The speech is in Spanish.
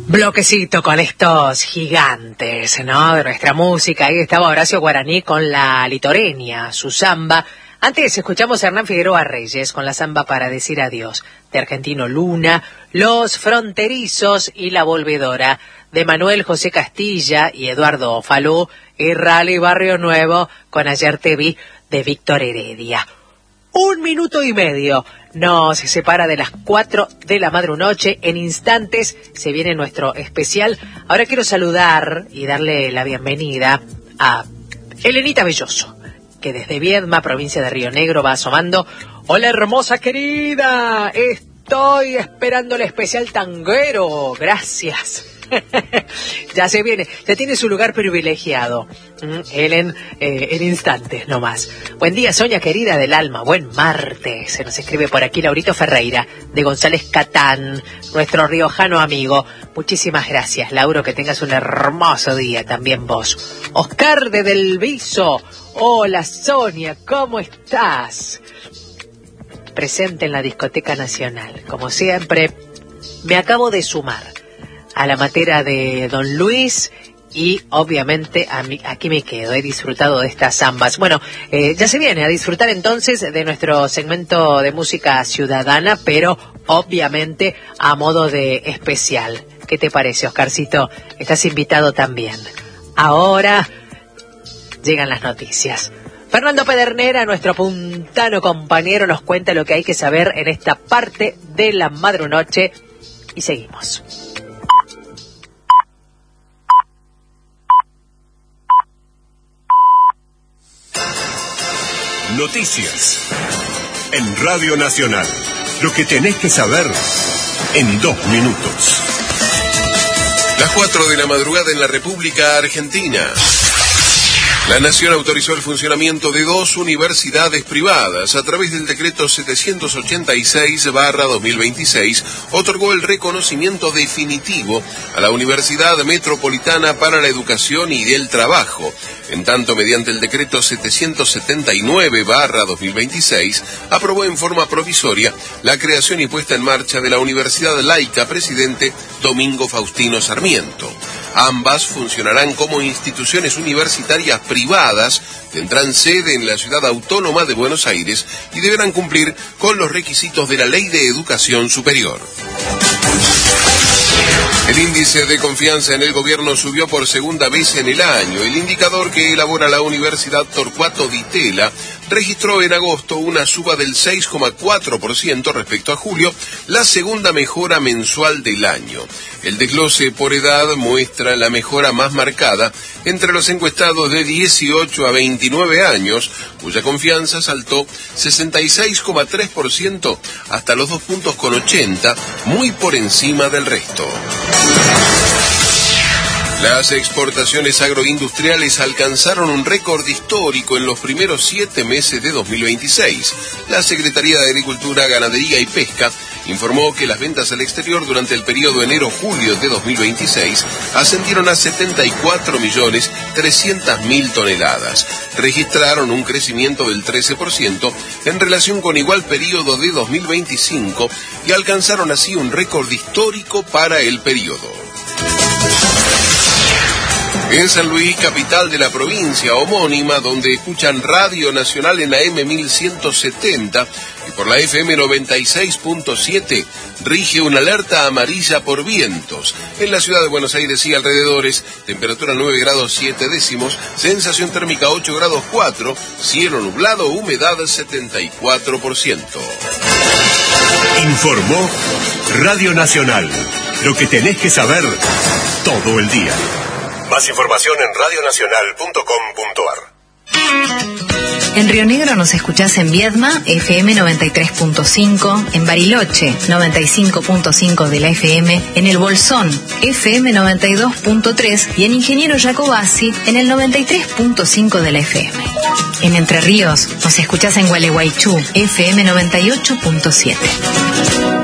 Bloquecito con estos gigantes, ¿no? De nuestra música. Ahí estaba Horacio Guaraní con la Litorenia, su samba. Antes escuchamos a Hernán Figueroa Reyes con la samba Para decir adiós, de Argentino Luna, Los Fronterizos y La Volvedora, de Manuel José Castilla y Eduardo Falú, y Rally Barrio Nuevo con Ayer te vi, de Víctor Heredia. 1 minuto y medio nos separa de las 4 de la madrunoche. En instantes se viene nuestro especial. Ahora quiero saludar y darle la bienvenida a Elenita Belloso, que desde Viedma, provincia de Río Negro, va asomando. Hola, hermosa querida, estoy esperando el especial tanguero. Gracias. Ya se viene, ya tiene su lugar privilegiado. Helen, en instantes nomás. Buen día, Sonia querida del alma, buen martes. Se nos escribe por aquí Laurito Ferreira, de González Catán, nuestro riojano amigo. Muchísimas gracias, Lauro, que tengas un hermoso día también vos. Oscar de Del Viso, hola Sonia, ¿cómo estás? Presente en la Discoteca Nacional, como siempre. Me acabo de sumar a la matera de Don Luis y obviamente aquí me quedo, he disfrutado de estas zambas. Bueno, ya se viene a disfrutar entonces de nuestro segmento de música ciudadana, pero obviamente a modo de especial. ¿Qué te parece, Oscarcito? Estás invitado también. Ahora llegan las noticias. Fernando Pedernera, nuestro puntano compañero, nos cuenta lo que hay que saber en esta parte de la madrunoche y seguimos. Noticias en Radio Nacional. Lo que tenés que saber en 2 minutos. Las 4 de la madrugada en la República Argentina. La Nación autorizó el funcionamiento de 2 universidades privadas. A través del decreto 786/2026, otorgó el reconocimiento definitivo a la Universidad Metropolitana para la Educación y el Trabajo. En tanto, mediante el decreto 779/2026, aprobó en forma provisoria la creación y puesta en marcha de la Universidad Laica Presidente Domingo Faustino Sarmiento. Ambas funcionarán como instituciones universitarias privadas, tendrán sede en la Ciudad Autónoma de Buenos Aires y deberán cumplir con los requisitos de la Ley de Educación Superior. El índice de confianza en el gobierno subió por segunda vez en el año. El indicador que elabora la Universidad Torcuato Di Tella registró en agosto una suba del 6,4% respecto a julio, la segunda mejora mensual del año. El desglose por edad muestra la mejora más marcada entre los encuestados de 18 a 29 años, cuya confianza saltó 66,3% hasta los 2,80 puntos, muy por encima del resto. Las exportaciones agroindustriales alcanzaron un récord histórico en los primeros 7 meses de 2026. La Secretaría de Agricultura, Ganadería y Pesca informó que las ventas al exterior durante el periodo enero-julio de 2026 ascendieron a 74.300.000 toneladas. Registraron un crecimiento del 13% en relación con igual periodo de 2025 y alcanzaron así un récord histórico para el periodo. En San Luis, capital de la provincia homónima, donde escuchan Radio Nacional en la M1170 y por la FM 96.7, rige una alerta amarilla por vientos. En la ciudad de Buenos Aires y alrededores, temperatura 9 grados 7 décimos, sensación térmica 8 grados 4, cielo nublado, humedad 74%. Informó Radio Nacional. Lo que tenés que saber todo el día. Más información en radionacional.com.ar. En Río Negro nos escuchás en Viedma, FM 93.5, en Bariloche, 95.5 de la FM, en El Bolsón, FM 92.3 y en Ingeniero Jacobasi, en el 93.5 de la FM. En Entre Ríos nos escuchás en Gualeguaychú, FM 98.7.